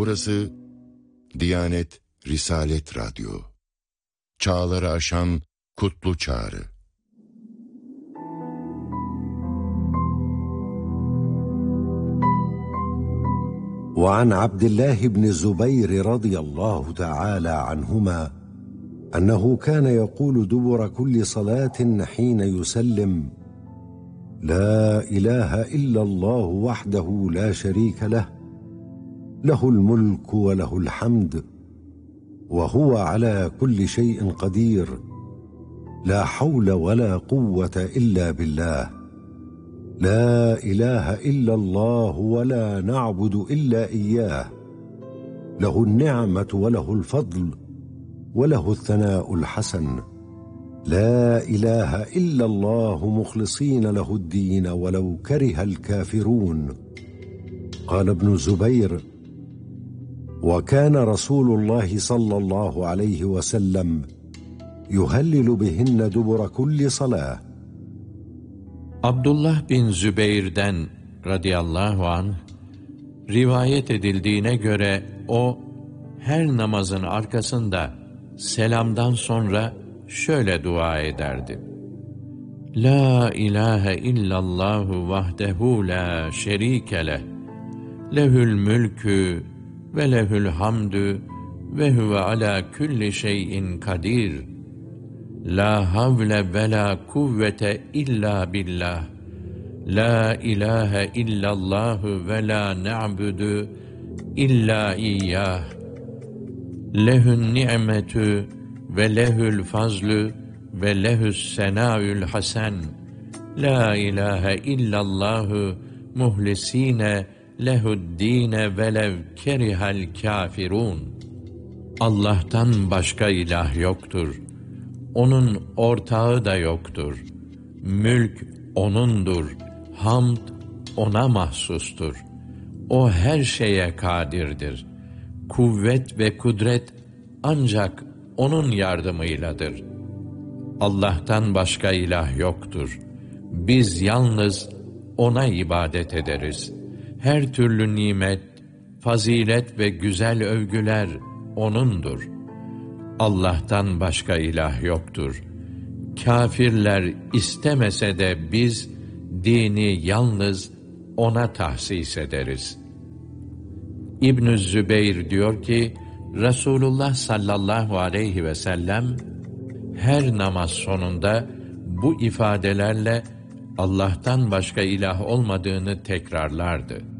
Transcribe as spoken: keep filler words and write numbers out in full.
Burası Diyanet Risalet Radyo. Çağları aşan kutlu çağrı. وعن عبد الله بن الزبير رضي الله تعالى عنهما أنه كان يقول دبر كل صلاة حين يسلم: لا إله إلا الله وحده لا شريك له له الملك وله الحمد وهو على كل شيء قدير لا حول ولا قوة إلا بالله لا إله إلا الله ولا نعبد إلا إياه له النعمة وله الفضل وله الثناء الحسن لا إله إلا الله مخلصين له الدين ولو كره الكافرون. قال ابن الزبير: وكان رسول الله صلى الله عليه وسلم يهلل بهن دبر كل صلاة. Abdullah bin Zübeyr'den radıyallahu anh rivayet edildiğine göre o her namazın arkasında selamdan sonra şöyle dua ederdi: La ilahe illallahu vahdehu la şerike leh lehül mülkü ve lehül hamdü ve huve ala kulli şeyin kadir. La havle ve la kuvvete illa billah. La ilahe illallahu ve la na'budu illa iyyah. Lehün ni'metü ve lehül fazlü ve lehü's senâül hasen. La ilahe illallahu muhlisine lehu'd-dîne velev kerihel kâfirûn. Allah'tan başka ilah yoktur. Onun ortağı da yoktur. Mülk O'nundur. Hamd O'na mahsustur. O her şeye kadirdir. Kuvvet ve kudret ancak O'nun yardımıyladır. Allah'tan başka ilah yoktur. Biz yalnız O'na ibadet ederiz. Her türlü nimet, fazilet ve güzel övgüler O'nundur. Allah'tan başka ilah yoktur. Kâfirler istemese de biz dini yalnız O'na tahsis ederiz. İbn-i Zübeyr diyor ki, Resulullah sallallahu aleyhi ve sellem her namaz sonunda bu ifadelerle Allah'tan başka ilah olmadığını tekrarlardı.